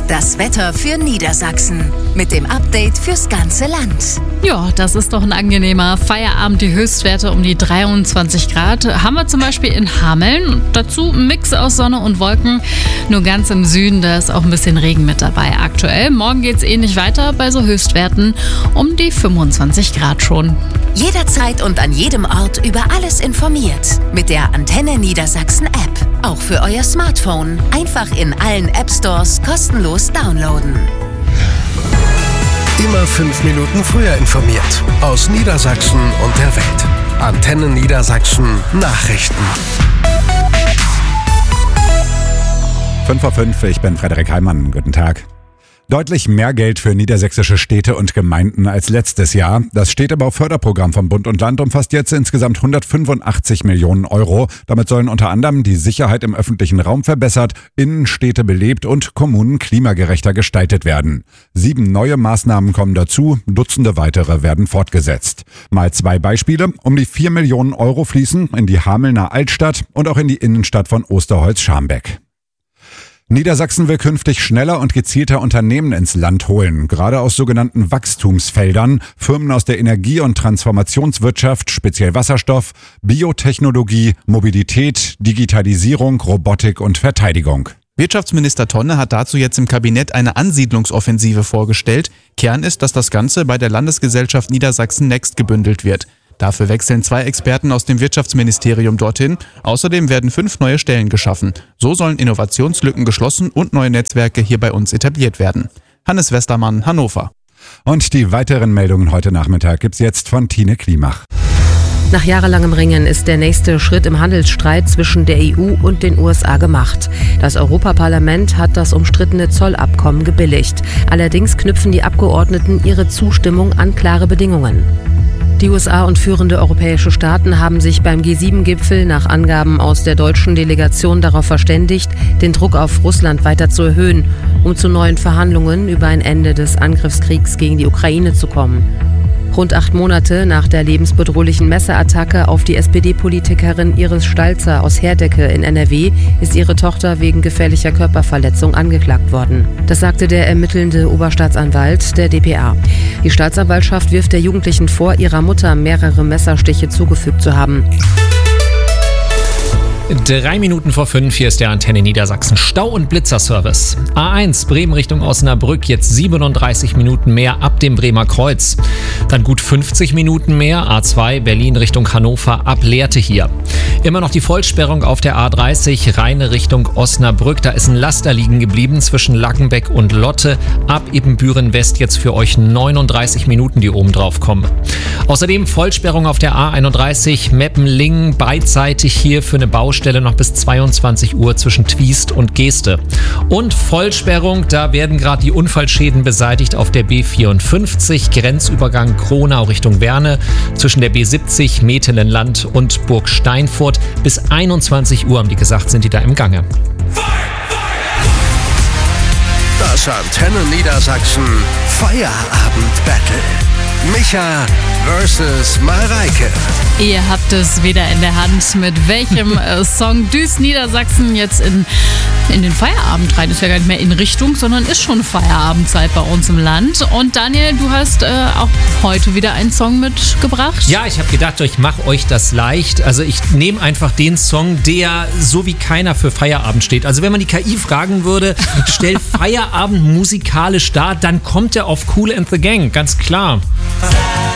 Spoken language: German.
das Wetter für Niedersachsen. Mit dem Update fürs ganze Land. Ja, das ist doch ein angenehmer Feierabend. Die Höchstwerte um die 23 Grad haben wir zum Beispiel in Hameln. Dazu ein Mix aus Sonne und Wolken. Nur ganz im Süden, da ist auch ein bisschen Regen mit dabei aktuell. Morgen geht es ähnlich weiter bei so Höchstwerten um die 25 Grad schon. Jederzeit und an jedem Ort über alles informiert. Mit der Antenne Niedersachsen App. Auch für euer Smartphone. Einfach in allen App-Stores kostenlos downloaden. Immer 5 Minuten früher informiert. Aus Niedersachsen und der Welt. Antenne Niedersachsen Nachrichten. 5:05 ich bin Frederik Heimann. Guten Tag. Deutlich mehr Geld für niedersächsische Städte und Gemeinden als letztes Jahr. Das Städtebauförderprogramm von Bund und Land umfasst jetzt insgesamt 185 Millionen Euro. Damit sollen unter anderem die Sicherheit im öffentlichen Raum verbessert, Innenstädte belebt und Kommunen klimagerechter gestaltet werden. 7 neue Maßnahmen kommen dazu, Dutzende weitere werden fortgesetzt. Mal 2 Beispiele. Um die 4 Millionen Euro fließen in die Hamelner Altstadt und auch in die Innenstadt von Osterholz-Scharmbeck. Niedersachsen will künftig schneller und gezielter Unternehmen ins Land holen, gerade aus sogenannten Wachstumsfeldern, Firmen aus der Energie- und Transformationswirtschaft, speziell Wasserstoff, Biotechnologie, Mobilität, Digitalisierung, Robotik und Verteidigung. Wirtschaftsminister Tonne hat dazu jetzt im Kabinett eine Ansiedlungsoffensive vorgestellt. Kern ist, dass das Ganze bei der Landesgesellschaft Niedersachsen Next gebündelt wird. Dafür wechseln 2 Experten aus dem Wirtschaftsministerium dorthin. Außerdem werden 5 neue Stellen geschaffen. So sollen Innovationslücken geschlossen und neue Netzwerke hier bei uns etabliert werden. Hannes Westermann, Hannover. Und die weiteren Meldungen heute Nachmittag gibt's jetzt von Tine Klimach. Nach jahrelangem Ringen ist der nächste Schritt im Handelsstreit zwischen der EU und den USA gemacht. Das Europaparlament hat das umstrittene Zollabkommen gebilligt. Allerdings knüpfen die Abgeordneten ihre Zustimmung an klare Bedingungen. Die USA und führende europäische Staaten haben sich beim G7-Gipfel nach Angaben aus der deutschen Delegation darauf verständigt, den Druck auf Russland weiter zu erhöhen, um zu neuen Verhandlungen über ein Ende des Angriffskriegs gegen die Ukraine zu kommen. Rund 8 Monate nach der lebensbedrohlichen Messerattacke auf die SPD-Politikerin Iris Stalzer aus Herdecke in NRW ist ihre Tochter wegen gefährlicher Körperverletzung angeklagt worden. Das sagte der ermittelnde Oberstaatsanwalt der dpa. Die Staatsanwaltschaft wirft der Jugendlichen vor, ihrer Mutter mehrere Messerstiche zugefügt zu haben. 3 Minuten vor 5, hier ist der Antenne Niedersachsen Stau- und Blitzerservice. A1 Bremen Richtung Osnabrück, jetzt 37 Minuten mehr ab dem Bremer Kreuz. Dann gut 50 Minuten mehr, A2 Berlin Richtung Hannover ab Lehrte hier. Immer noch die Vollsperrung auf der A30 Rheine Richtung Osnabrück. Da ist ein Laster liegen geblieben zwischen Lackenbeck und Lotte. Ab Ibbenbüren West jetzt für euch 39 Minuten, die oben drauf kommen. Außerdem Vollsperrung auf der A31 Meppen-Lingen beidseitig hier für eine Baustelle noch bis 22 Uhr zwischen Twiest und Geeste. Und Vollsperrung, da werden gerade die Unfallschäden beseitigt auf der B54 Grenzübergang Kronau Richtung Werne zwischen der B70 Metelenland und Burg Steinfurt. Bis 21 Uhr haben die gesagt, sind die da im Gange. Das Antenne Niedersachsen Feierabend-Battle. Micha versus Mareike. Ihr habt es wieder in der Hand. Mit welchem Song düst Niedersachsen jetzt in den Feierabend rein? Ist ja gar nicht mehr in Richtung, sondern ist schon Feierabendzeit bei uns im Land. Und Daniel, du hast auch heute wieder einen Song mitgebracht. Ja, ich habe gedacht, ich mache euch das leicht. Also ich nehme einfach den Song, der so wie keiner für Feierabend steht. Also wenn man die KI fragen würde, stell Feierabend musikalisch dar, dann kommt er auf Kool and the Gang, ganz klar.